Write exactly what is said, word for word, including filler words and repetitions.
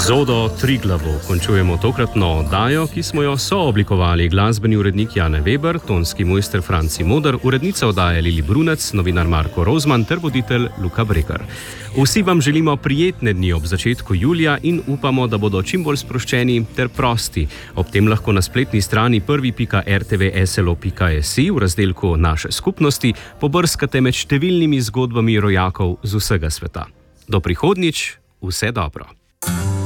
Zodo Triglavu končujemo tokratno oddajo, ki smo jo sooblikovali glasbeni urednik Jane Weber, tonski mojster Franci Moder, urednica oddaje Lili Brunec, novinar Marko Rozman ter voditelj Luka Breker. Vsi vam želimo prijetne dni ob začetku julija in upamo, da bodo čim bolj sproščeni ter prosti. Ob tem lahko na spletni strani prvi pika r t v s l o pika s i v razdelku Naše skupnosti pobrskate med številnimi zgodbami rojakov z vsega sveta. Do prihodnjič, vse dobro.